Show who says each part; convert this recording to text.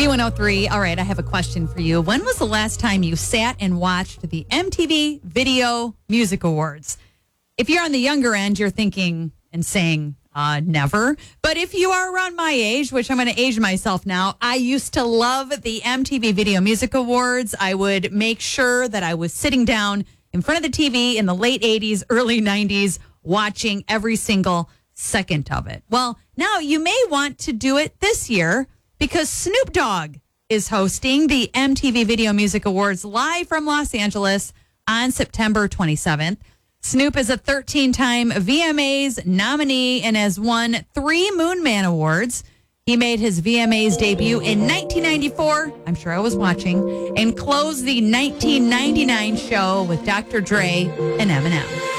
Speaker 1: B103. All right, I have a question for you. When was the last time you sat and watched the MTV Video Music Awards? If you're on the younger end, you're thinking and saying, never. But if you are around my age, which I'm going to age myself now, I used to love the MTV Video Music Awards. I would make sure that I was sitting down in front of the TV in the late 80s, early 90s, watching every single second of it. Well, now you may want to do it this year because Snoop Dogg is hosting the MTV Video Music Awards live from Los Angeles on September 27th. Snoop is a 13-time VMAs nominee and has won 3 Moon Man Awards. He made his VMAs debut in 1994, I'm sure I was watching, and closed the 1999 show with Dr. Dre and Eminem.